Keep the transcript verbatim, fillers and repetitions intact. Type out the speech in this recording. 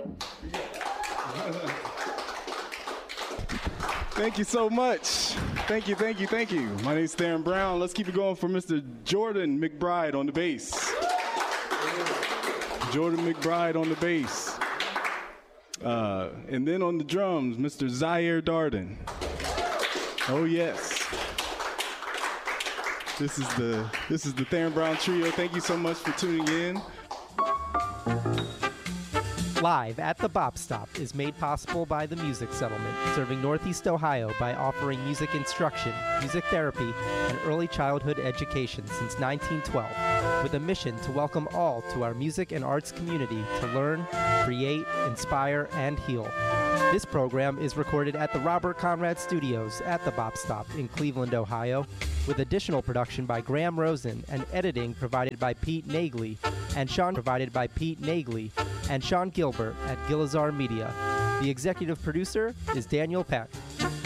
Thank you so much. Thank you, thank you, thank you. My name's Theron Brown. Let's keep it going for Mister Jordan McBride on the bass. Jordan McBride on the bass. Uh, and then on the drums, Mister Zaire Darden. Oh yes. This is the this is the Theron Brown Trio. Thank you so much for tuning in. Live at the Bop Stop is made possible by the Music Settlement, serving Northeast Ohio by offering music instruction, music therapy, and early childhood education since nineteen twelve, with a mission to welcome all to our music and arts community to learn, create, inspire, and heal. This program is recorded at the Robert Conrad Studios at the Bop Stop in Cleveland, Ohio, with additional production by Graham Rosen and editing provided by Pete Nagley, and Sean provided by Pete Nagley, and Sean Gilbert at Gilizar Media. The executive producer is Daniel Peck.